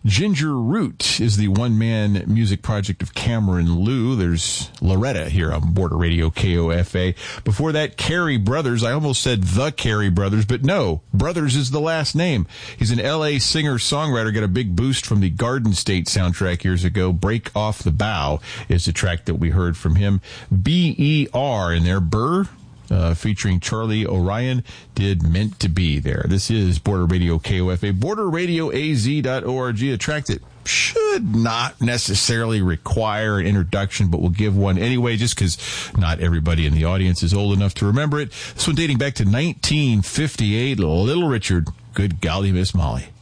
Ginger Root is the one-man music project of Cameron Liu. There's Loretta here on Border Radio KOFA. Before that, Carey Brothers. I almost said the Carey Brothers, but no, Brothers is the last name. He's an L.A. singer-songwriter, got a big boost from the Garden State soundtrack years ago. Break Off the Bow is the track that we heard from him. B.E.R. in there, Burr. Featuring Charlie Orion, did Meant to Be there. This is Border Radio KOFA, borderradioaz.org, a track that should not necessarily require an introduction, but we'll give one anyway, just because not everybody in the audience is old enough to remember it. This one dating back to 1958, Little Richard, Good Golly Miss Molly.